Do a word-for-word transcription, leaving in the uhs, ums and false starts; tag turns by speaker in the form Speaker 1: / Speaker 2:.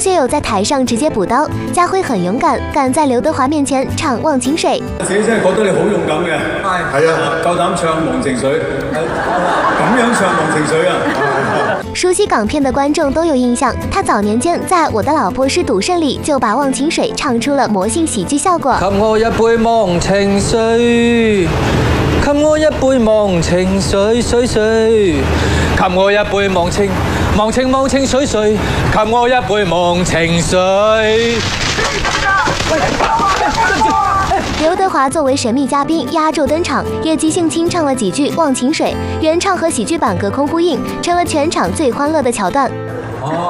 Speaker 1: 学友在台上直接補刀，家輝很勇敢，敢在劉德華面前唱《忘情水》。
Speaker 2: 自己真係覺得你好勇敢嘅，係係啊，夠膽唱《忘情水》，咁樣唱《忘情水》啊！
Speaker 1: 熟悉港片的觀眾都有印象，他早年間在《我的老婆是賭聖》裡就把《忘情水》唱出了魔性喜劇效果。
Speaker 3: 給我一杯忘情水，給我一杯忘情水水水，給我一杯忘情忘情忘情水水，給我一杯忘情水。
Speaker 1: 劉德華作為神秘嘉賓壓軸登場，也即興清唱了幾句《忘情水》，原唱和喜劇版隔空呼應，成了全場最歡樂的橋段。
Speaker 3: 哦